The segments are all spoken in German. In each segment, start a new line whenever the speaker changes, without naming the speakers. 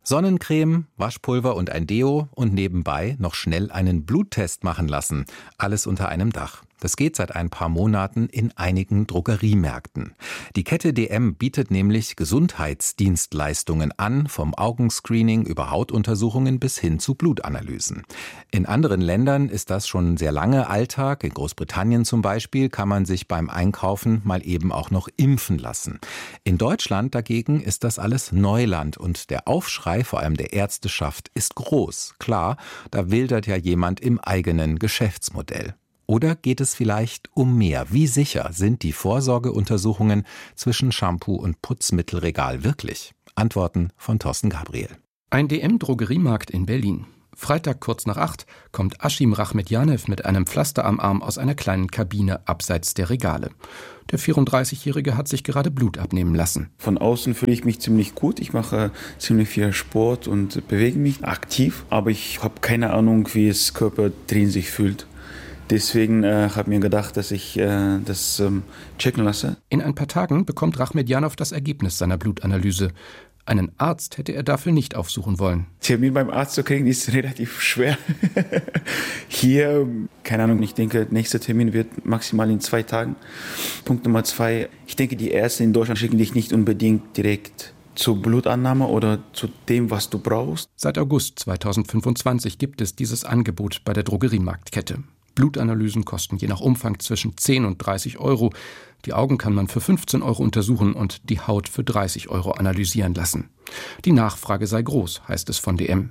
Sonnencreme, Waschpulver und ein Deo und nebenbei noch schnell einen Bluttest machen lassen. Alles unter einem Dach. Das geht seit ein paar Monaten in einigen Drogeriemärkten. Die Kette DM bietet nämlich Gesundheitsdienstleistungen an, vom Augenscreening über Hautuntersuchungen bis hin zu Blutanalysen. In anderen Ländern ist das schon sehr lange Alltag. In Großbritannien zum Beispiel kann man sich beim Einkaufen mal eben auch noch impfen lassen. In Deutschland dagegen ist das alles Neuland und der Aufschrei, vor allem der Ärzteschaft, ist groß. Klar, da wildert ja jemand im eigenen Geschäftsmodell. Oder geht es vielleicht um mehr? Wie sicher sind die Vorsorgeuntersuchungen zwischen Shampoo und Putzmittelregal wirklich? Antworten von Thorsten Gabriel.
Ein DM-Drogeriemarkt in Berlin. Freitag kurz nach 8 kommt Aschim Rachmedjanew mit einem Pflaster am Arm aus einer kleinen Kabine abseits der Regale. Der 34-Jährige hat sich gerade Blut abnehmen lassen.
Von außen fühle ich mich ziemlich gut. Ich mache ziemlich viel Sport und bewege mich aktiv. Aber ich habe keine Ahnung, wie es Körper drin sich fühlt. Deswegen habe ich mir gedacht, dass ich das checken lasse.
In ein paar Tagen bekommt Rachmedjanew das Ergebnis seiner Blutanalyse. Einen Arzt hätte er dafür nicht aufsuchen wollen.
Termin beim Arzt zu kriegen ist relativ schwer. Hier, keine Ahnung, ich denke, nächster Termin wird maximal in 2 Tagen. Punkt Nummer 2, ich denke, die Ärzte in Deutschland schicken dich nicht unbedingt direkt zur Blutannahme oder zu dem, was du brauchst.
Seit August 2025 gibt es dieses Angebot bei der Drogeriemarktkette. Blutanalysen kosten je nach Umfang zwischen 10 und 30 Euro. Die Augen kann man für 15 Euro untersuchen und die Haut für 30 Euro analysieren lassen. Die Nachfrage sei groß, heißt es von DM.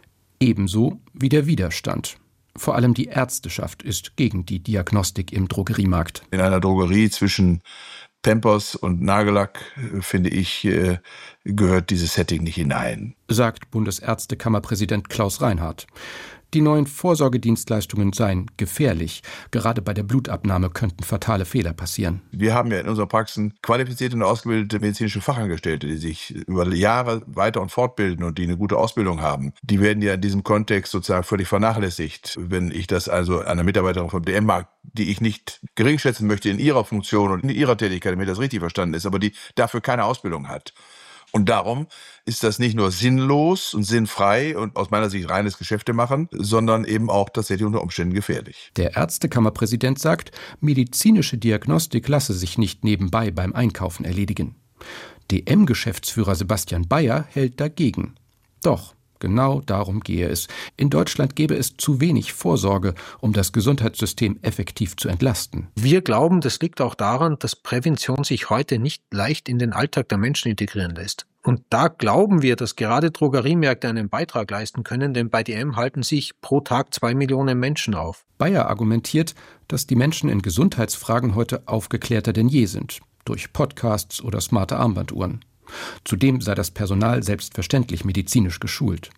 Ebenso wie der Widerstand. Vor allem die Ärzteschaft ist gegen die Diagnostik im Drogeriemarkt.
In einer Drogerie zwischen Pampers und Nagellack, finde ich, gehört dieses Setting nicht hinein,
sagt Bundesärztekammerpräsident Klaus Reinhardt. Die neuen Vorsorgedienstleistungen seien gefährlich. Gerade bei der Blutabnahme könnten fatale Fehler passieren.
Wir haben ja in unseren Praxen qualifizierte und ausgebildete medizinische Fachangestellte, die sich über Jahre weiter- und fortbilden und die eine gute Ausbildung haben. Die werden ja in diesem Kontext sozusagen völlig vernachlässigt. Wenn ich das also einer Mitarbeiterin vom DM mag, die ich nicht geringschätzen möchte in ihrer Funktion und in ihrer Tätigkeit, damit das richtig verstanden ist, aber die dafür keine Ausbildung hat. Und darum ist das nicht nur sinnlos und sinnfrei und aus meiner Sicht reines Geschäftemachen, sondern eben auch tatsächlich unter Umständen gefährlich.
Der Ärztekammerpräsident sagt, medizinische Diagnostik lasse sich nicht nebenbei beim Einkaufen erledigen. DM-Geschäftsführer Sebastian Bayer hält dagegen. Doch, genau darum gehe es. In Deutschland gäbe es zu wenig Vorsorge, um das Gesundheitssystem effektiv zu entlasten.
Wir glauben, das liegt auch daran, dass Prävention sich heute nicht leicht in den Alltag der Menschen integrieren lässt. Und da glauben wir, dass gerade Drogeriemärkte einen Beitrag leisten können, denn bei DM halten sich pro Tag 2 Millionen Menschen auf.
Bayer argumentiert, dass die Menschen in Gesundheitsfragen heute aufgeklärter denn je sind. Durch Podcasts oder smarte Armbanduhren. Zudem sei das Personal selbstverständlich medizinisch geschult.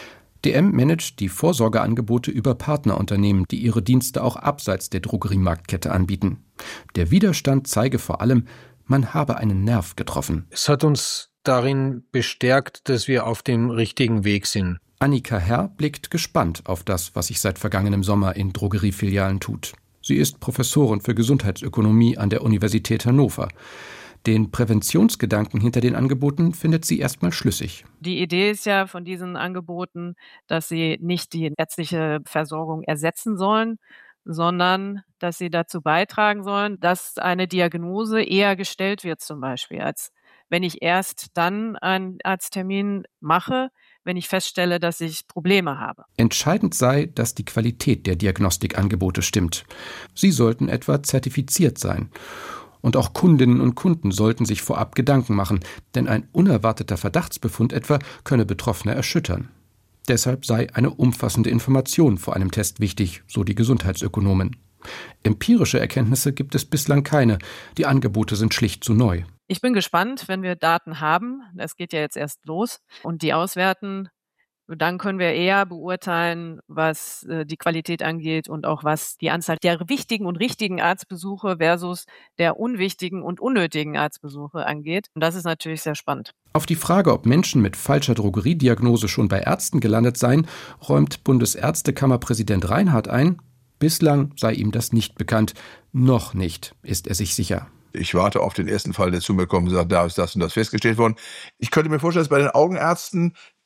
DM managt die Vorsorgeangebote über Partnerunternehmen, die ihre Dienste auch abseits der Drogeriemarktkette anbieten. Der Widerstand zeige vor allem, man habe einen Nerv getroffen.
Es hat uns darin bestärkt, dass wir auf dem richtigen Weg sind.
Annika Herr blickt gespannt auf das, was sich seit vergangenem Sommer in Drogeriefilialen tut. Sie ist Professorin für Gesundheitsökonomie an der Universität Hannover. Den Präventionsgedanken hinter den Angeboten findet sie erstmal schlüssig.
Die Idee ist ja von diesen Angeboten, dass sie nicht die ärztliche Versorgung ersetzen sollen, sondern dass sie dazu beitragen sollen, dass eine Diagnose eher gestellt wird zum Beispiel, als wenn ich erst dann einen Arzttermin mache, wenn ich feststelle, dass ich Probleme habe.
Entscheidend sei, dass die Qualität der Diagnostikangebote stimmt. Sie sollten etwa zertifiziert sein. Und auch Kundinnen und Kunden sollten sich vorab Gedanken machen, denn ein unerwarteter Verdachtsbefund etwa könne Betroffene erschüttern. Deshalb sei eine umfassende Information vor einem Test wichtig, so die Gesundheitsökonomen. Empirische Erkenntnisse gibt es bislang keine. Die Angebote sind schlicht zu neu.
Ich bin gespannt, wenn wir Daten haben. Es geht ja jetzt erst los und die auswerten. Dann können wir eher beurteilen, was die Qualität angeht und auch was die Anzahl der wichtigen und richtigen Arztbesuche versus der unwichtigen und unnötigen Arztbesuche angeht. Und das ist natürlich sehr spannend.
Auf die Frage, ob Menschen mit falscher Drogeriediagnose schon bei Ärzten gelandet seien, räumt Bundesärztekammerpräsident Reinhardt ein, bislang sei ihm das nicht bekannt. Noch nicht, ist er sich sicher.
Ich warte auf den ersten Fall, der zu mir kommt und sagt, da ist das und das festgestellt worden. Ich könnte mir vorstellen, dass bei den Augenärzten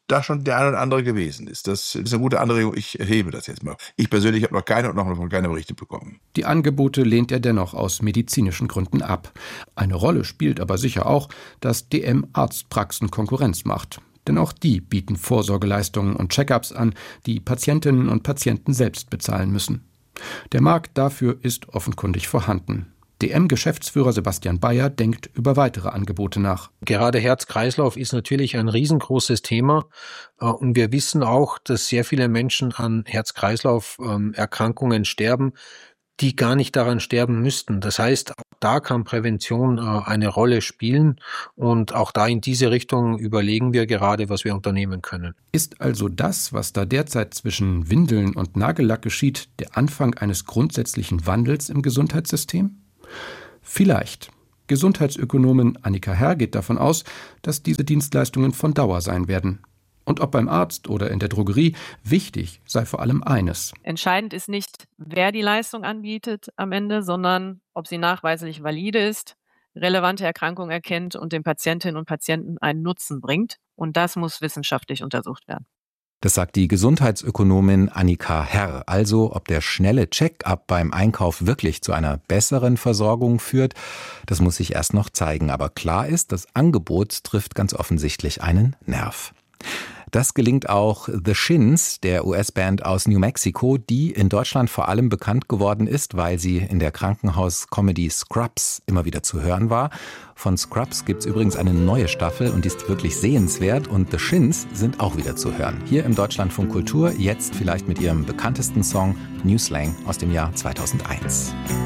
da schon der eine oder andere gewesen ist. Das ist eine gute Anregung. Ich erhebe das jetzt mal. Ich persönlich habe noch keine Berichte bekommen.
Die Angebote lehnt er dennoch aus medizinischen Gründen ab. Eine Rolle spielt aber sicher auch, dass DM-Arztpraxen Konkurrenz macht. Denn auch die bieten Vorsorgeleistungen und Check-ups an, die Patientinnen und Patienten selbst bezahlen müssen. Der Markt dafür ist offenkundig vorhanden. DM-Geschäftsführer Sebastian Bayer denkt über weitere Angebote nach.
Gerade Herz-Kreislauf ist natürlich ein riesengroßes Thema. Und wir wissen auch, dass sehr viele Menschen an Herz-Kreislauf-Erkrankungen sterben, die gar nicht daran sterben müssten. Das heißt, auch da kann Prävention eine Rolle spielen. Und auch da in diese Richtung überlegen wir gerade, was wir unternehmen können.
Ist also das, was da derzeit zwischen Windeln und Nagellack geschieht, der Anfang eines grundsätzlichen Wandels im Gesundheitssystem? Vielleicht. Gesundheitsökonomin Annika Herr geht davon aus, dass diese Dienstleistungen von Dauer sein werden. Und ob beim Arzt oder in der Drogerie, wichtig sei vor allem eines.
Entscheidend ist nicht, wer die Leistung anbietet am Ende, sondern ob sie nachweislich valide ist, relevante Erkrankungen erkennt und den Patientinnen und Patienten einen Nutzen bringt. Und das muss wissenschaftlich untersucht werden.
Das sagt die Gesundheitsökonomin Annika Herr. Also, ob der schnelle Check-up beim Einkauf wirklich zu einer besseren Versorgung führt, das muss sich erst noch zeigen. Aber klar ist, das Angebot trifft ganz offensichtlich einen Nerv. Das gelingt auch The Shins, der US-Band aus New Mexico, die in Deutschland vor allem bekannt geworden ist, weil sie in der Krankenhaus-Comedy Scrubs immer wieder zu hören war. Von Scrubs gibt's übrigens eine neue Staffel und die ist wirklich sehenswert und The Shins sind auch wieder zu hören. Hier im Deutschlandfunk Kultur, jetzt vielleicht mit ihrem bekanntesten Song New Slang aus dem Jahr 2001.